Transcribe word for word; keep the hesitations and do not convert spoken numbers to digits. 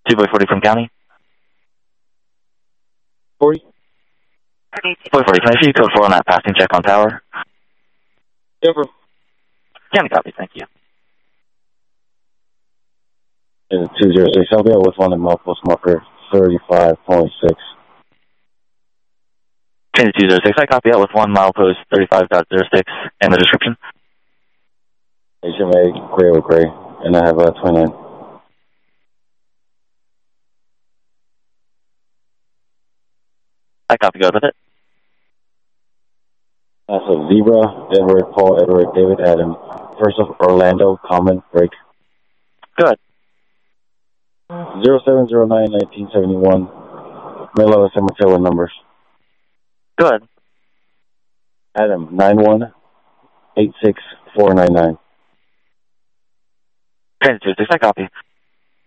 two boy forty from County. forty? Boy forty, can I see you code four on that passing check on tower? Yeah, bro. County copy, thank you. Yeah, two zero six, I'll be out with one at milepost marker thirty-five point six. Change to two zero six, I copy out with one milepost thirty-five point zero six and the description. H M A, gray with gray, and I have a uh, twenty-nine. I copy, go with it. That's a Zebra, Edward, Paul, Edward, David, Adam. First of Orlando, common, break. Good. zero seven zero nine nineteen seventy-one. Melo, San Mateo numbers. Good. Adam, nine one eight six four nine nine. Change to two zero six, I copy.